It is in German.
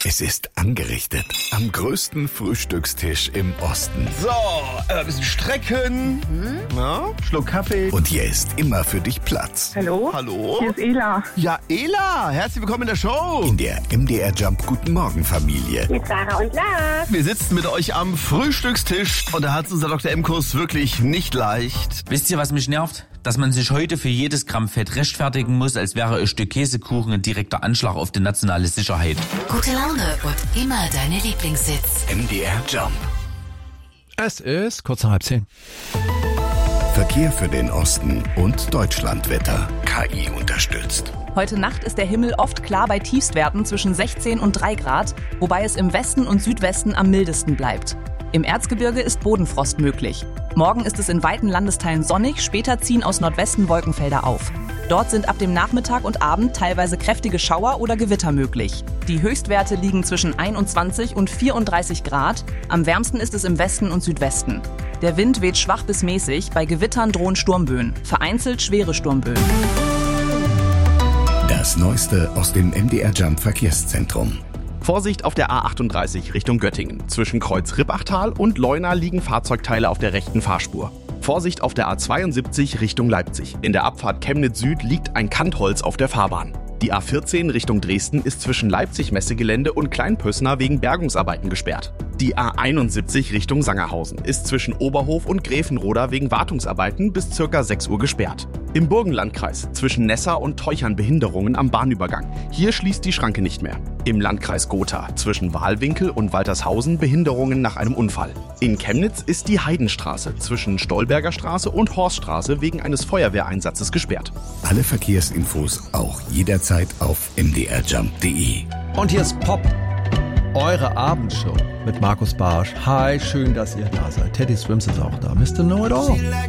Es ist angerichtet am größten Frühstückstisch im Osten. So, ein bisschen strecken. Ja, Schluck Kaffee. Und hier ist immer für dich Platz. Hallo? Hallo? Hier ist Ela. Ja, Ela, herzlich willkommen in der Show. In der MDR Jump Guten Morgen Familie. Mit Sarah und Lars. Wir sitzen mit euch am Frühstückstisch und da hat unser Dr. M-Kurs wirklich nicht leicht. Wisst ihr, was mich nervt? Dass man sich heute für jedes Gramm Fett rechtfertigen muss, als wäre ein Stück Käsekuchen ein direkter Anschlag auf die nationale Sicherheit. Gute Laune und immer deine Lieblingssitz. MDR Jump. Es ist kurz nach 9:30. Verkehr für den Osten und Deutschlandwetter. KI unterstützt. Heute Nacht ist der Himmel oft klar bei Tiefstwerten zwischen 16 und 3 Grad, wobei es im Westen und Südwesten am mildesten bleibt. Im Erzgebirge ist Bodenfrost möglich. Morgen ist es in weiten Landesteilen sonnig, später ziehen aus Nordwesten Wolkenfelder auf. Dort sind ab dem Nachmittag und Abend teilweise kräftige Schauer oder Gewitter möglich. Die Höchstwerte liegen zwischen 21 und 34 Grad. Am wärmsten ist es im Westen und Südwesten. Der Wind weht schwach bis mäßig, bei Gewittern drohen Sturmböen, vereinzelt schwere Sturmböen. Das Neueste aus dem MDR Jump Verkehrszentrum. Vorsicht auf der A38 Richtung Göttingen. Zwischen Kreuz Rippachtal und Leuna liegen Fahrzeugteile auf der rechten Fahrspur. Vorsicht auf der A72 Richtung Leipzig. In der Abfahrt Chemnitz Süd liegt ein Kantholz auf der Fahrbahn. Die A14 Richtung Dresden ist zwischen Leipzig-Messegelände und Kleinpössner wegen Bergungsarbeiten gesperrt. Die A71 Richtung Sangerhausen ist zwischen Oberhof und Gräfenroda wegen Wartungsarbeiten bis ca. 6 Uhr gesperrt. Im Burgenlandkreis zwischen Nessa und Teuchern Behinderungen am Bahnübergang. Hier schließt die Schranke nicht mehr. Im Landkreis Gotha zwischen Wahlwinkel und Waltershausen Behinderungen nach einem Unfall. In Chemnitz ist die Heidenstraße zwischen Stolberger Straße und Horststraße wegen eines Feuerwehreinsatzes gesperrt. Alle Verkehrsinfos auch jederzeit auf mdrjump.de. Und hier ist Pop, eure Abendshow mit Markus Barsch. Hi, schön, dass ihr da seid. Teddy Swims ist auch da. Mr. Know It All.